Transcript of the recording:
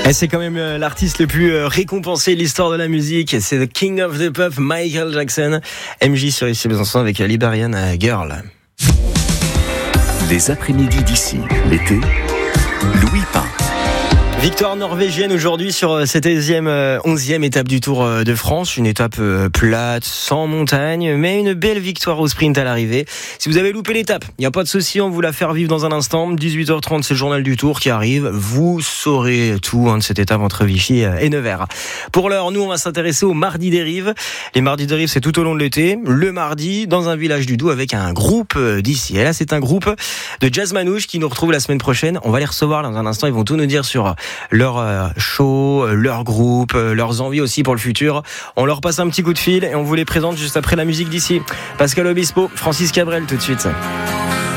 Et c'est quand même l'artiste le plus récompensé de l'histoire de la musique. C'est The King of the Pop, Michael Jackson. MJ sur ici Besançon avec Liberian Girl. Les après-midi d'ici, l'été, Louis Pain. Victoire norvégienne aujourd'hui sur cette 11e étape du Tour de France. Une étape plate, sans montagne, mais une belle victoire au sprint à l'arrivée. Si vous avez loupé l'étape, il n'y a pas de souci, on vous la faire vivre dans un instant. 18h30, c'est le journal du Tour qui arrive. Vous saurez tout de cette étape entre Vichy et Nevers. Pour l'heure, nous, on va s'intéresser au Mardi des Rives. Les Mardis des Rives, c'est tout au long de l'été. Le mardi, dans un village du Doubs avec un groupe d'ici. Et là, c'est un groupe de jazz manouche qui nous retrouve la semaine prochaine. On va les recevoir dans un instant. Ils vont tout nous dire sur leur show, leur groupe, leurs envies aussi pour le futur. On leur passe un petit coup de fil et on vous les présente juste après la musique d'ici. Pascal Obispo, Francis Cabrel tout de suite.